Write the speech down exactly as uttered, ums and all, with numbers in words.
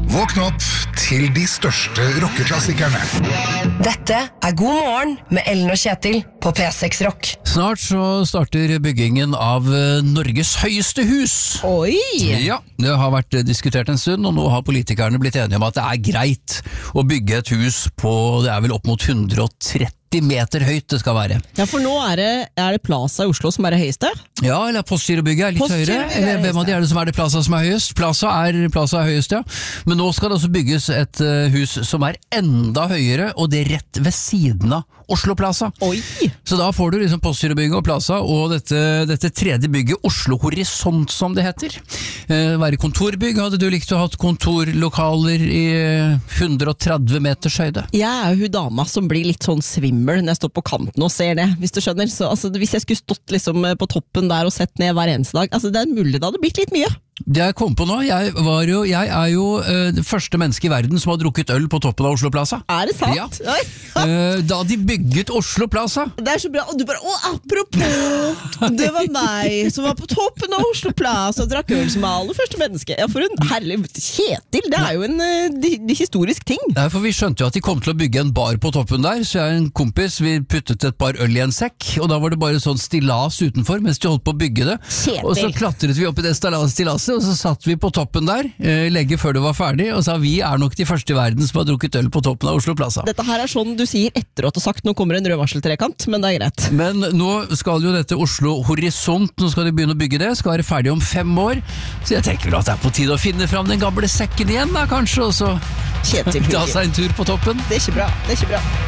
Våkn opp til de største rockeklassikerne. Dette er God morgen med Ellen og Kjetil på P seks Rock. Snart så starter byggingen av Norges høyeste hus. Oi! Ja, det har vært diskutert en stund, og nå har politikerne blitt enige om at det er greit å bygge et hus på, det er vel opp mot hundre og tretti meter høyt det skal være. Ja, for nå er det, er det Plaza i Oslo som er det høyeste? Ja, eller Postgirobygget er litt høyere. Eller hvem av de er det som er det Plaza som er høyest? Plaza er, Plaza er høyest, ja. Men nå skal det også bygges et uh, hus som er enda høyere, og det er rett ved siden av Oslo Plaza. Oi! Så da får du liksom Postgirobygget og Plaza, og dette, dette tredje bygget, Oslo Horisont som det heter. Uh, være kontorbygg, hadde du likt å ha kontorlokaler i hundre og tretti meters høyde? Jeg er jo hun dama som blir litt sånn svimmel når jeg står på kanten og ser ned, hvis du skjønner. Så, altså, hvis jeg skulle stått liksom på toppen der og sett ned hver eneste dag, altså, det er mulig det hadde blitt litt mye. Det jeg kom på nå, jeg, var jo, jeg er jo uh, det første menneske i verden som har drukket øl på toppen av Oslo Plaza. Er det sant? Ja. uh, da de bygget Oslo Plaza. Det er så bra, og du bare, å apropos, det var meg som var på toppen av Oslo Plaza og drakk øl som aller første menneske. Ja, for en herlig Kjetil, det er jo en uh, de, de historisk ting. Ja, for vi skjønte jo at de kom til å bygge en bar på toppen der, så jeg og en kompis, vi puttet et par øl i en sekk, og da var det bare sånn stillas utenfor mens de holdt på å bygge det. Kjetil. Og så klatret vi opp i det stillaset, og så satt vi på toppen der, eh, lenge før det var ferdig, og sa vi er nok de første i verden som har drukket øl på toppen av Oslo Plaza. Dette her er sånn du sier etter at du har sagt nå kommer en rød varseltrekant, men det er greit. Men nå skal jo dette Oslo Horisont, nå skal de begynne å bygge det, skal være ferdig om fem år, så jeg tenker vel at det er på tide å finne fram den gamle sekken igjen da, kanskje, og så Kjetil, ta seg en tur på toppen. det er ikke bra, det er ikke bra.